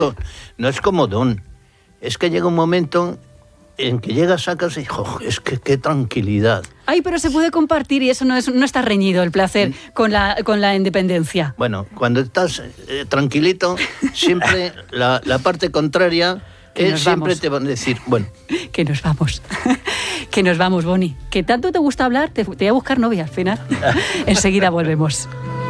no es comodón. Es que llega un momento en que llegas a casa y es que qué tranquilidad. Ay, pero se puede compartir y eso no está reñido, el placer con la independencia. Bueno, cuando estás tranquilito, siempre la parte contraria siempre te van a decir, bueno. Que nos vamos. Que nos vamos, Boni. Que tanto te gusta hablar, te voy a buscar novia al final. Enseguida volvemos.